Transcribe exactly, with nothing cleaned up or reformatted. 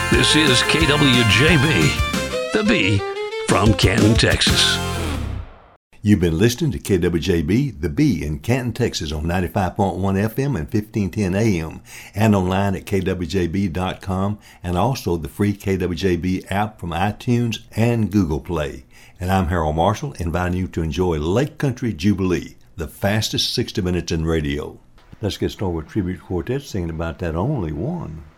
This is K W J B, the B from Canton, Texas. You've been listening to K W J B, the B in Canton, Texas on ninety-five point one F M and fifteen ten A M and online at K W J B dot com and also the free K W J B app from iTunes and Google Play. And I'm Harold Marshall, inviting you to enjoy Lake Country Jubilee, the fastest sixty minutes in radio. Let's get started with Tribute Quartet singing about that only one.